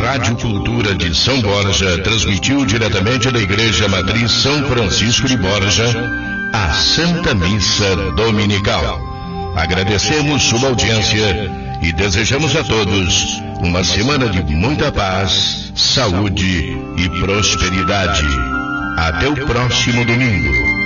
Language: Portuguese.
Rádio Cultura de São Borja transmitiu diretamente da Igreja Matriz São Francisco de Borja a Santa Missa Dominical. Agradecemos sua audiência e desejamos a todos uma semana de muita paz, saúde e prosperidade. Até o próximo domingo.